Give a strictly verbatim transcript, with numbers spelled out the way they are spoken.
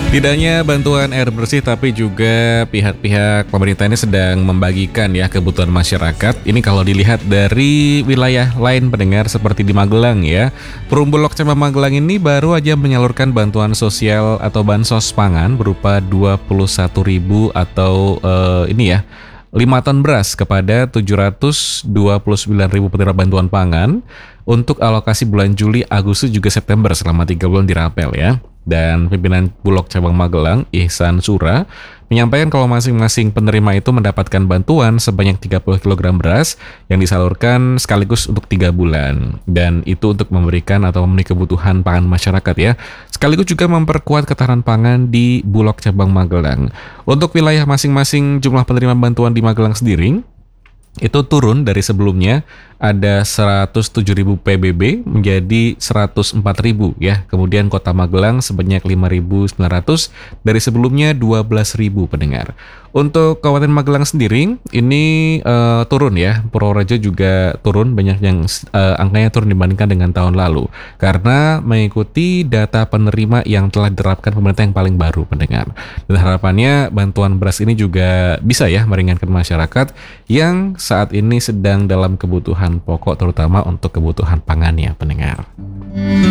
Tidak hanya bantuan air bersih, tapi juga pihak-pihak pemerintah ini sedang membagikan ya kebutuhan masyarakat. Ini kalau dilihat dari wilayah lain pendengar seperti di Magelang ya. Perumbulok cabang Magelang ini baru aja menyalurkan bantuan sosial atau bansos pangan berupa dua puluh satu ribu atau eh, ini ya lima ton beras kepada tujuh ratus dua puluh sembilan ribu penerima bantuan pangan untuk alokasi bulan Juli, Agustus juga September selama tiga bulan dirapel ya. Dan pimpinan Bulog Cabang Magelang, Ihsan Sura, menyampaikan kalau masing-masing penerima itu mendapatkan bantuan sebanyak tiga puluh kilogram beras yang disalurkan sekaligus untuk tiga bulan. Dan itu untuk memberikan atau memenuhi kebutuhan pangan masyarakat ya. Sekaligus juga memperkuat ketahanan pangan di Bulog Cabang Magelang. Untuk wilayah masing-masing jumlah penerima bantuan di Magelang sendiri, itu turun dari sebelumnya ada seratus tujuh ribu P B B menjadi seratus empat ribu ya. Kemudian Kota Magelang sebanyak lima ribu sembilan ratus dari sebelumnya dua belas ribu pendengar. Untuk Kabupaten Magelang sendiri ini uh, turun ya. Purworejo juga turun, banyak yang uh, angkanya turun dibandingkan dengan tahun lalu karena mengikuti data penerima yang telah diterapkan pemerintah yang paling baru pendengar. Dan harapannya bantuan beras ini juga bisa ya meringankan masyarakat yang saat ini sedang dalam kebutuhan pokok, terutama untuk kebutuhan pangannya pendengar.